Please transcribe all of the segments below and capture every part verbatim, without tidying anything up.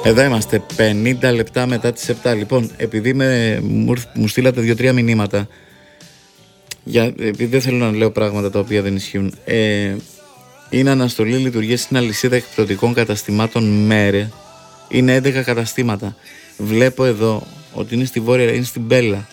Εδώ είμαστε πενήντα λεπτά μετά τις επτά. Λοιπόν, επειδή με, μου, μου στείλατε δύο-τρία μηνύματα, για, επειδή δεν θέλω να λέω πράγματα τα οποία δεν ισχύουν, ε, είναι αναστολή λειτουργίας στην αλυσίδα εκπτωτικών καταστημάτων ΜΕΡΕ. Είναι έντεκα καταστήματα. Βλέπω εδώ ότι είναι στη Βόρεια, είναι στην Μπέλα.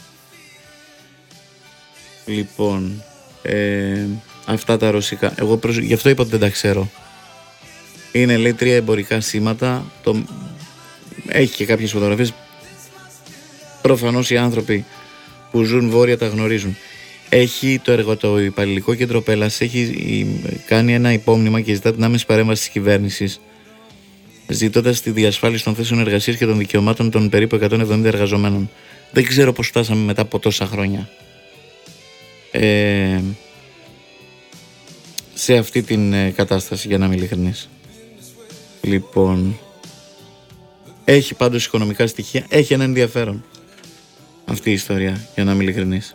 Λοιπόν, ε, αυτά τα ρωσικά. Εγώ προσ... γι' αυτό είπα ότι δεν τα ξέρω. Είναι, λέει, τρία εμπορικά σήματα. Το... Έχει και κάποιες φωτογραφίες. Προφανώς οι άνθρωποι που ζουν βόρεια τα γνωρίζουν. Έχει το εργοτοϊπαλληλικό κέντρο Πέλας, έχει κάνει ένα υπόμνημα και ζητά την άμεση παρέμβαση της κυβέρνησης, ζητώντας τη διασφάλιση των θέσεων εργασίας και των δικαιωμάτων των περίπου εκατόν εβδομήντα εργαζομένων. Δεν ξέρω πώς φτάσαμε μετά από τόσα χρόνια ε, σε αυτή την ε, κατάσταση, για να είμαι ειλικρινής. Λοιπόν, έχει πάντως οικονομικά στοιχεία, έχει ένα ενδιαφέρον αυτή η ιστορία, για να είμαι ειλικρινής.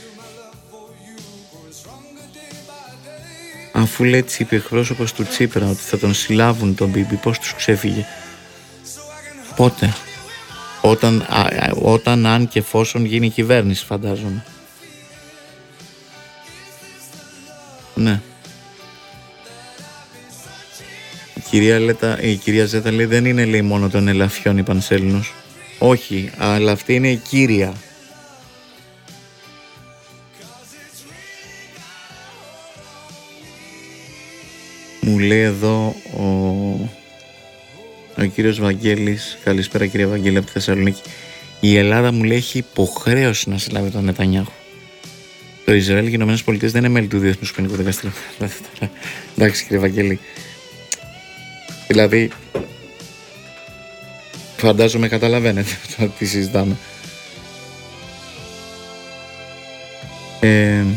Αφού λέει, έτσι είπε εκπρόσωπος του Τσίπρα ότι θα τον συλλάβουν τον Μπίμπι, πώς τους ξέφυγε? Πότε? Όταν, α, όταν αν και εφόσον γίνει κυβέρνηση, φαντάζομαι. Ναι. Η κυρία, Λέτα, η κυρία Ζέτα λέει, δεν είναι, λέει, μόνο των ελαφιών οι Πανσέλινους. Όχι, αλλά αυτή είναι η κύρια. Μου λέει εδώ ο, ο κύριος Βαγγέλης, καλησπέρα κύριε Βαγγέλη από τη Θεσσαλονίκη, η Ελλάδα, μου λέει, έχει υποχρέωση να συλλάβει τον Νετανιάχου. Το Ισραήλ και οι Ηνωμένες Πολιτείες δεν είναι μέλη του Διεθνούς Ποινικού Δικαστηρίου. Εντάξει κύριε Βαγγέλη, δηλαδή φαντάζομαι καταλαβαίνετε τι συζητάμε. Ε,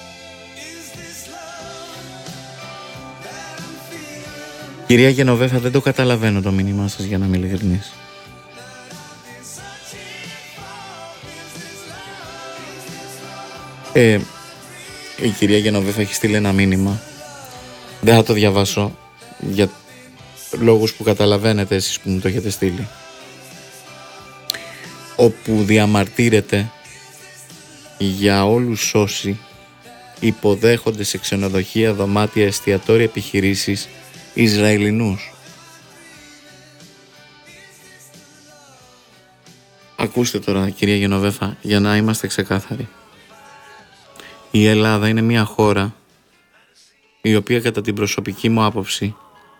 Κυρία Γενοβέφα, δεν το καταλαβαίνω το μήνυμά σας, για να είμαι ειλικρινής. Ε, η κυρία Γενοβέφα έχει στείλει ένα μήνυμα. Δεν θα το διαβάσω για λόγους που καταλαβαίνετε εσείς που μου το έχετε στείλει. Όπου διαμαρτύρεται για όλους όσοι υποδέχονται σε ξενοδοχεία, δωμάτια, εστιατόρια, επιχειρήσεις Ισραηλινούς. Ακούστε τώρα κυρία Γενοβέφα, για να είμαστε ξεκάθαροι. Η Ελλάδα είναι μια χώρα η οποία, κατά την προσωπική μου άποψη,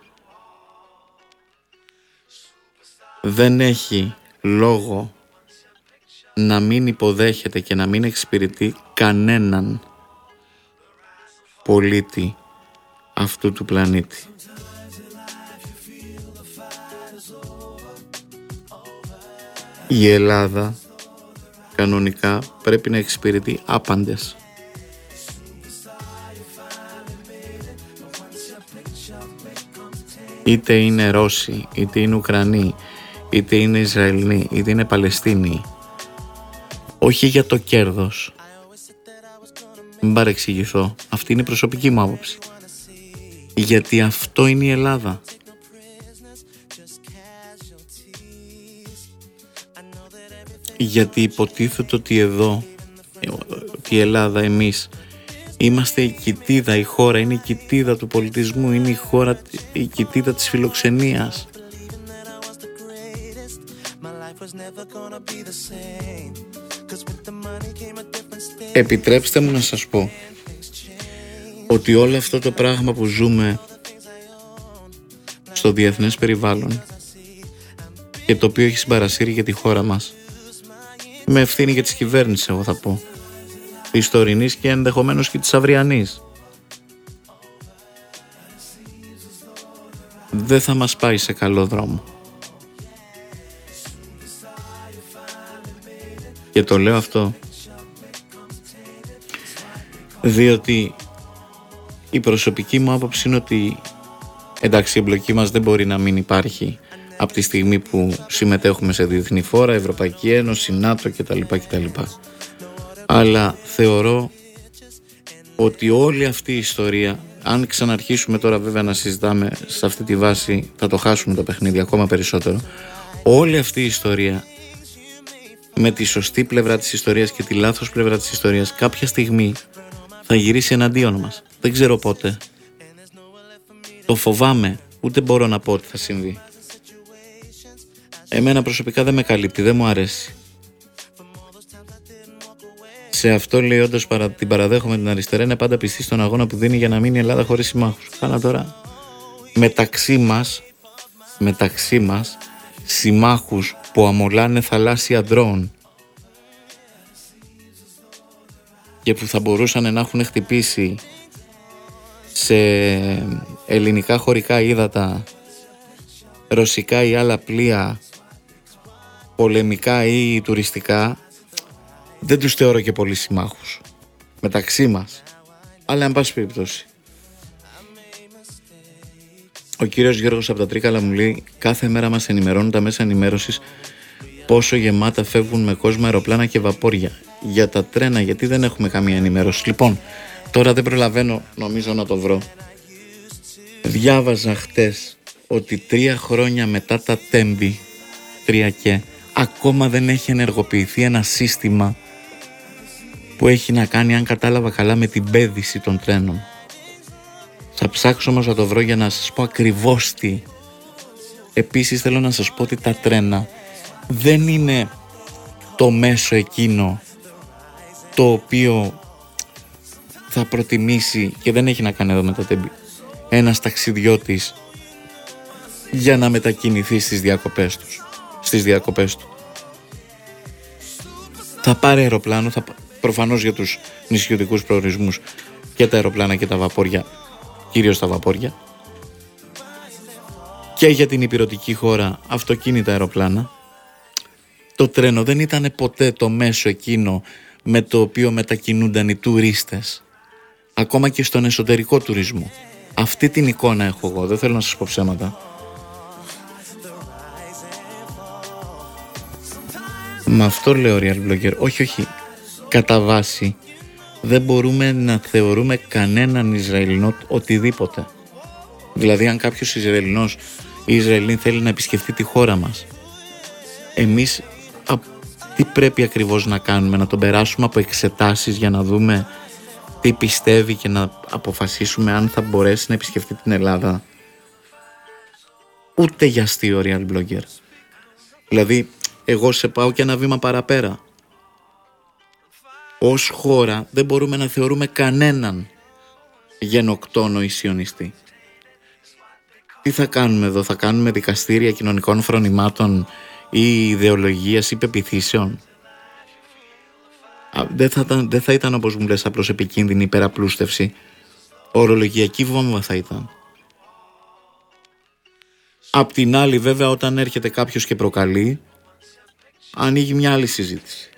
δεν έχει λόγο να μην υποδέχεται και να μην εξυπηρετεί κανέναν πολίτη αυτού του πλανήτη. Η Ελλάδα κανονικά πρέπει να εξυπηρετεί άπαντες. Είτε είναι Ρώσοι, είτε είναι Ουκρανοί, είτε είναι Ισραηλοί, είτε είναι Παλαιστίνοι. Όχι για το κέρδος. Μην παρεξηγηθώ. Αυτή είναι η προσωπική μου άποψη. Γιατί αυτό είναι η Ελλάδα. Γιατί υποτίθεται ότι εδώ, ότι η Ελλάδα, εμείς είμαστε η κοιτίδα, η χώρα είναι η κοιτίδα του πολιτισμού, είναι η χώρα, η κοιτίδα της φιλοξενίας. Επιτρέψτε μου να σας πω ότι όλο αυτό το πράγμα που ζούμε στο διεθνές περιβάλλον και το οποίο έχει συμπαρασύρει για τη χώρα μας, με ευθύνη για τις κυβέρνησης, εγώ θα πω, της τωρινής και ενδεχομένως και της αυριανής, δεν θα μας πάει σε καλό δρόμο. Και το λέω αυτό διότι η προσωπική μου άποψη είναι ότι, εντάξει, η εμπλοκή μας δεν μπορεί να μην υπάρχει από τη στιγμή που συμμετέχουμε σε διεθνή φόρα, Ευρωπαϊκή Ένωση, ΝΑΤΟ κτλ. κτλ. Αλλά θεωρώ ότι όλη αυτή η ιστορία αν ξαναρχίσουμε τώρα βέβαια να συζητάμε σε αυτή τη βάση, θα το χάσουμε το παιχνίδι ακόμα περισσότερο. Όλη αυτή η ιστορία με τη σωστή πλευρά της ιστορίας και τη λάθος πλευρά της ιστορίας κάποια στιγμή θα γυρίσει εναντίον μας. Δεν ξέρω πότε. Το φοβάμαι, ούτε μπορώ να πω ότι θα συμβεί. Εμένα προσωπικά δεν με καλύπτει, δεν μου αρέσει. Σε αυτό λέει όντως παρα, την παραδέχομαι την αριστερά, είναι πάντα πιστή στον αγώνα που δίνει για να μείνει η Ελλάδα χωρίς συμμάχους. Κάνα τώρα μεταξύ μας, μεταξύ μας συμμάχους που αμολάνε θαλάσσια ντρόουν και που θα μπορούσαν να έχουν χτυπήσει σε ελληνικά χωρικά ύδατα, ρωσικά ή άλλα πλοία, πολεμικά ή τουριστικά, δεν τους θεωρώ και πολύ συμμάχους μεταξύ μας. Αλλά εν πάση περιπτώσει, ο κύριος Γιώργος από τα Τρίκαλα μου λέει: κάθε μέρα μας ενημερώνουν τα μέσα ενημέρωσης πόσο γεμάτα φεύγουν με κόσμο αεροπλάνα και βαπόρια. Για τα τρένα γιατί δεν έχουμε καμία ενημέρωση? Λοιπόν, τώρα δεν προλαβαίνω νομίζω να το βρω. Διάβαζα χτες ότι τρία χρόνια μετά τα Τέμπη, τρία και, ακόμα δεν έχει ενεργοποιηθεί ένα σύστημα που έχει να κάνει, αν κατάλαβα καλά, με την πέδηση των τρένων. Θα ψάξω όμως να το βρω για να σας πω ακριβώς τι. Επίσης θέλω να σας πω ότι τα τρένα δεν είναι το μέσο εκείνο το οποίο θα προτιμήσει, και δεν έχει να κάνει εδώ με τα Τέμπη, ένας ταξιδιώτης για να μετακινηθεί στις διακοπές τους, στις διακοπές του. Θα πάρει αεροπλάνο, θα, προφανώς για τους νησιωτικούς προορισμούς και τα αεροπλάνα και τα βαπόρια, κυρίως τα βαπόρια, και για την υπηρετική χώρα αυτοκίνητα αεροπλάνα. Το τρένο δεν ήταν ποτέ το μέσο εκείνο με το οποίο μετακινούνταν οι τουρίστες, ακόμα και στον εσωτερικό τουρισμό. Αυτή την εικόνα έχω εγώ, δεν θέλω να σας πω ψέματα. Με αυτό λέω real blogger. Όχι, όχι. Κατά βάση δεν μπορούμε να θεωρούμε κανέναν Ισραηλινό οτιδήποτε. Δηλαδή αν κάποιος Ισραηλινός ή Ισραηλή θέλει να επισκεφτεί τη χώρα μας, εμείς α, τι πρέπει ακριβώς να κάνουμε? Να τον περάσουμε από εξετάσεις για να δούμε τι πιστεύει και να αποφασίσουμε αν θα μπορέσει να επισκεφτεί την Ελλάδα? Ούτε για αστείο real blogger. Δηλαδή εγώ σε πάω και ένα βήμα παραπέρα. Ως χώρα δεν μπορούμε να θεωρούμε κανέναν γενοκτόνο ή σιωνιστή. Τι θα κάνουμε εδώ? Θα κάνουμε δικαστήρια κοινωνικών φρονημάτων ή ιδεολογίας ή πεποιθήσεων? Δεν θα, ήταν, δεν θα ήταν, όπως μου λες, απλώς επικίνδυνη υπεραπλούστευση. Ορολογιακή βόμβα θα ήταν. Απ' την άλλη βέβαια, όταν έρχεται κάποιος και προκαλεί, ανοίγει μια άλλη συζήτηση.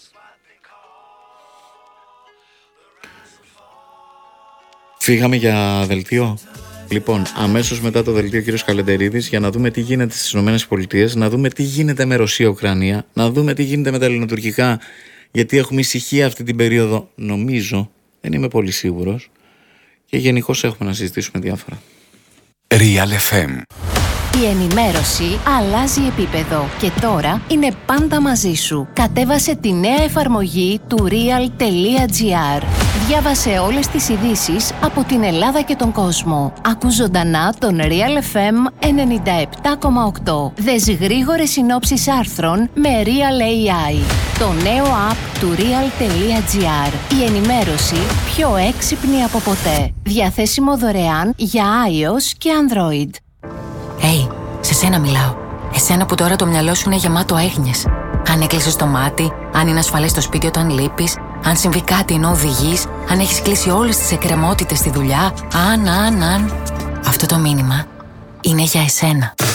Φύγαμε για δελτίο. Λοιπόν, αμέσως μετά το δελτίο ο κύριος Καλεντερίδης, για να δούμε τι γίνεται στις ΗΠΑ, να δούμε τι γίνεται με Ρωσία-Ουκρανία, να δούμε τι γίνεται με τα ελληνοτουρκικά, γιατί έχουμε ησυχία αυτή την περίοδο, νομίζω, δεν είμαι πολύ σίγουρος, και γενικώς έχουμε να συζητήσουμε διάφορα. Real εφ εμ. Η ενημέρωση αλλάζει επίπεδο και τώρα είναι πάντα μαζί σου. Κατέβασε τη νέα εφαρμογή του real.gr. Διάβασε όλες τις ειδήσεις από την Ελλάδα και τον κόσμο. Ακού ζωντανά τον Real εφ εμ ενενήντα επτά κόμμα οκτώ. Δες γρήγορες συνόψεις άρθρων με Real έι άι. Το νέο app του real.gr. Η ενημέρωση πιο έξυπνη από ποτέ. Διαθέσιμο δωρεάν για iOS και Android. Hey, σε σένα μιλάω. Εσένα που τώρα το μυαλό σου είναι γεμάτο έγνοιες. Αν έκλεισες το μάτι, αν είναι ασφαλές στο σπίτι όταν λείπεις, αν συμβεί κάτι ενώ οδηγείς, αν έχεις κλείσει όλες τις εκκρεμότητες στη δουλειά, αν, αν, αν. Αυτό το μήνυμα είναι για εσένα.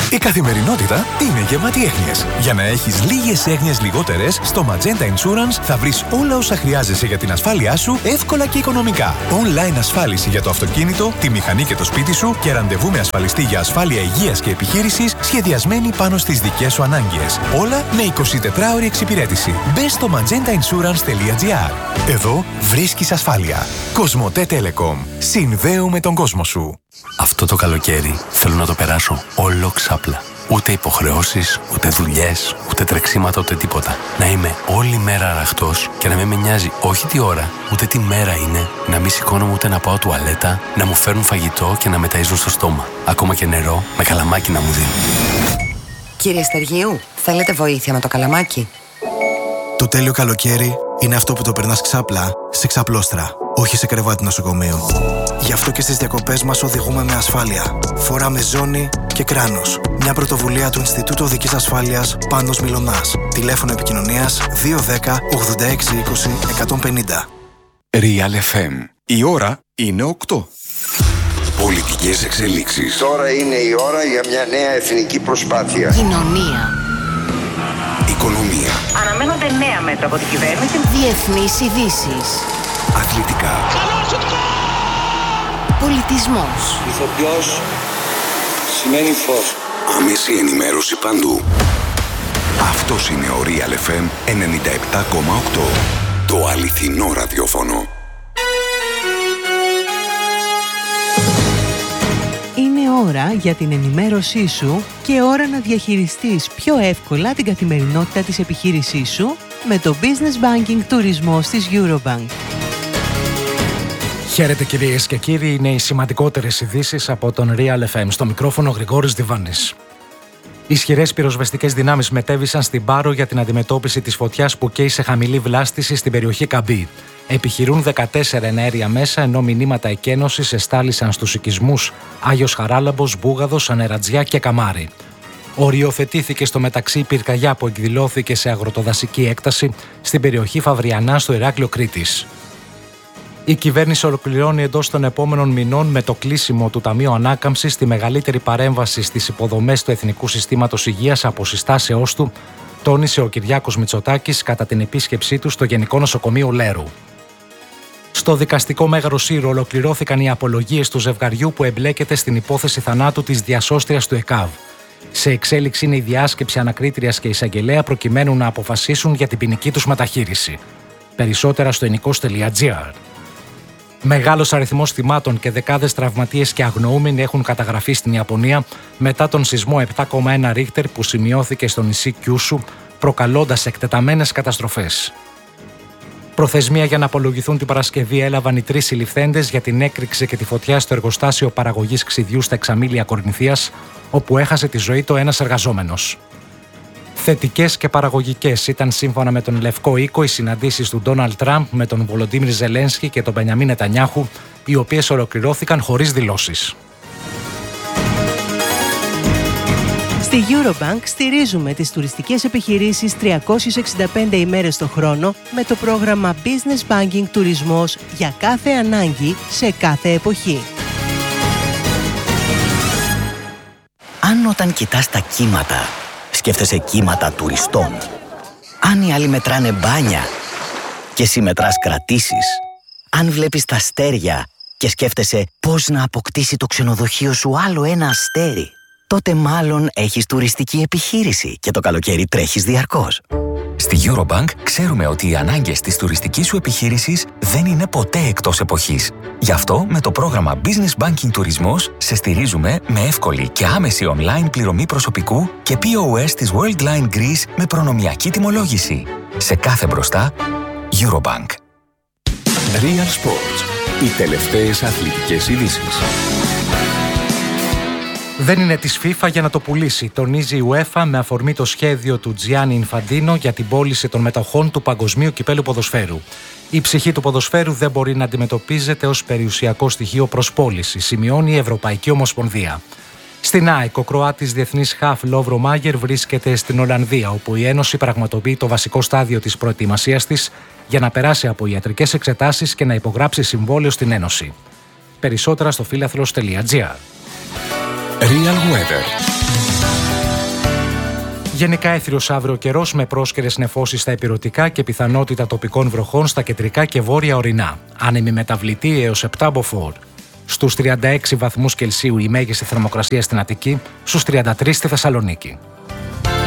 Η καθημερινότητα είναι γεμάτη έγνοιες. Για να έχεις λίγες έγνοιες λιγότερες, στο Magenta Insurance θα βρεις όλα όσα χρειάζεσαι για την ασφάλειά σου εύκολα και οικονομικά. Online ασφάλιση για το αυτοκίνητο, τη μηχανή και το σπίτι σου και ραντεβού με ασφαλιστή για ασφάλεια υγείας και επιχείρησης σχεδιασμένη πάνω στις δικές σου ανάγκες. Όλα με εικοσιτετράωρη εξυπηρέτηση. Μπες στο magenta insurance τελεία gr. Εδώ βρίσκεις ασφάλεια. Κοσμοτέ Telecom. Συνδέουμε τον κόσμο σου. Αυτό το καλοκαίρι θέλω να το περάσω όλο ξάπλα. Ούτε υποχρεώσεις, ούτε δουλειές, ούτε τρεξίματα, ούτε τίποτα. Να είμαι όλη μέρα αραχτός και να μην με νοιάζει όχι τι ώρα, ούτε τι μέρα είναι, να μην σηκώνομαι ούτε να πάω τουαλέτα, να μου φέρουν φαγητό και να με ταΐζουν στο στόμα. Ακόμα και νερό με καλαμάκι να μου δίνουν. Κύριε Στεργίου, θέλετε βοήθεια με το καλαμάκι? Το τέλειο καλοκαίρι είναι αυτό που το περνάς ξάπλα σε ξαπλώστρα, όχι σε κρεβάτι νοσοκομείου. Γι' αυτό και στις διακοπές μας οδηγούμε με ασφάλεια. Φοράμε ζώνη και κράνος. Μια πρωτοβουλία του Ινστιτούτου Οδικής Ασφάλειας Πάνος Μιλωνάς. Τηλέφωνο επικοινωνίας δύο ένα μηδέν ογδόντα έξι είκοσι εκατόν πενήντα. Real εφ εμ. Η ώρα είναι οκτώ. Πολιτικές εξελίξεις. Τώρα είναι η ώρα για μια νέα εθνική προσπάθεια. Κοινωνία. Οικονομία. Αναμένονται νέα μέτρα από την κυβέρνηση. Διεθνείς ειδήσεις. Αθλητικά. Πολιτισμός. Ηθοποιός σημαίνει φως. Άμεση ενημέρωση παντού. Αυτός είναι ο Real εφ εμ ενενήντα επτά κόμμα οκτώ. Το αληθινό ραδιόφωνο. Είναι ώρα για την ενημέρωσή σου και ώρα να διαχειριστείς πιο εύκολα την καθημερινότητα της επιχείρησής σου με το Business Banking Τουρισμός της Eurobank. Χαίρετε κυρίες και κύριοι, είναι οι σημαντικότερες ειδήσεις από τον Real εφ εμ. Στο μικρόφωνο Γρηγόρης Διβάνης. Ισχυρές πυροσβεστικές δυνάμεις μετέβησαν στην Πάρο για την αντιμετώπιση της φωτιάς που καίει σε χαμηλή βλάστηση στην περιοχή Καμπή. Επιχειρούν δεκατέσσερα εναέρια μέσα, ενώ μηνύματα εκένωσης εστάλησαν στους οικισμούς Άγιος Χαράλαμπος, Μπούγαδος, Ανερατζιά και Καμάρι. Οριοθετήθηκε στο μεταξύ η πυρκαγιά που εκδηλώθηκε σε αγροτοδασική έκταση στην περιοχή Φαβριανά στο Ηράκλειο Κρήτης. Η κυβέρνηση ολοκληρώνει εντός των επόμενων μηνών με το κλείσιμο του Ταμείου Ανάκαμψης τη μεγαλύτερη παρέμβαση στις υποδομές του Εθνικού Συστήματος Υγείας από συστάσεώς του, τόνισε ο Κυριάκος Μητσοτάκης κατά την επίσκεψή του στο Γενικό Νοσοκομείο Λέρου. Στο δικαστικό Μέγαρο Σύρου ολοκληρώθηκαν οι απολογίες του ζευγαριού που εμπλέκεται στην υπόθεση θανάτου της διασώστριας του ΕΚΑΒ. Σε εξέλιξη είναι η διάσκεψη ανακρίτριας και εισαγγελέα προκειμένου να αποφασίσουν για την ποινική τους μεταχείριση. Περισσότερα στο ενικός τελεία gr. Μεγάλος αριθμός θυμάτων και δεκάδες τραυματίες και αγνοούμενοι έχουν καταγραφεί στην Ιαπωνία μετά τον σεισμό επτά κόμμα ένα Ρίχτερ που σημειώθηκε στο νησί Κιούσου, προκαλώντας εκτεταμένες καταστροφές. Προθεσμία για να απολογηθούν την Παρασκευή έλαβαν οι τρεις συλληφθέντες για την έκρηξη και τη φωτιά στο εργοστάσιο παραγωγής ξυδιού στα Εξαμήλια Κορινθίας, όπου έχασε τη ζωή του ένας εργαζόμενος. Θετικές και παραγωγικές ήταν σύμφωνα με τον Λευκό Οίκο οι συναντήσεις του Ντόναλντ Τραμπ με τον Βολοντίμιρ Ζελένσκι και τον Μπενιαμίν Νετανιάχου, οι οποίες ολοκληρώθηκαν χωρίς δηλώσεις. Στη Eurobank στηρίζουμε τις τουριστικές επιχειρήσεις τριακόσιες εξήντα πέντε ημέρες το χρόνο με το πρόγραμμα Business Banking Τουρισμός για κάθε ανάγκη σε κάθε εποχή. Αν όταν κοιτάς τα κύματα σκέφτεσαι κύματα τουριστών, αν οι άλλοι μετράνε μπάνια και εσύ μετράς κρατήσεις, αν βλέπεις τα αστέρια και σκέφτεσαι πώς να αποκτήσει το ξενοδοχείο σου άλλο ένα αστέρι, τότε μάλλον έχεις τουριστική επιχείρηση και το καλοκαίρι τρέχεις διαρκώς. Στη Eurobank ξέρουμε ότι οι ανάγκες της τουριστικής σου επιχείρησης δεν είναι ποτέ εκτός εποχής. Γι' αυτό με το πρόγραμμα Business Banking Τουρισμός σε στηρίζουμε με εύκολη και άμεση online πληρωμή προσωπικού και πι ο ες της Worldline Greece με προνομιακή τιμολόγηση. Σε κάθε μπροστά, Eurobank. Real Sports. Οι τελευταίες αθλητικές ειδήσεις. Δεν είναι της FIFA για να το πουλήσει, τονίζει η UEFA με αφορμή το σχέδιο του Τζιάννι Ινφαντίνο για την πώληση των μετοχών του Παγκοσμίου Κυπέλλου Ποδοσφαίρου. Η ψυχή του ποδοσφαίρου δεν μπορεί να αντιμετωπίζεται ως περιουσιακό στοιχείο προς πώληση, σημειώνει η Ευρωπαϊκή Ομοσπονδία. Στην ΑΕΚ, ο Κροάτης διεθνής χαφ Λόβρο Μάγερ βρίσκεται στην Ολλανδία, όπου η Ένωση πραγματοποιεί το βασικό στάδιο της προετοιμασίας της για να περάσει από ιατρικές εξετάσεις και να υπογράψει συμβόλαιο στην Ένωση. Περισσότερα στο φίλαθλος τελεία gr. Real Weather. Γενικά έθριος αύριο καιρός με πρόσκαιρες νεφώσεις στα ηπειρωτικά και πιθανότητα τοπικών βροχών στα κεντρικά και βόρεια ορεινά. Άνεμη μεταβλητή έως επτά μποφόρ. Στους τριάντα έξι βαθμούς Κελσίου η μέγιστη θερμοκρασία στην Αττική, στους τριάντα τρεις στη Θεσσαλονίκη.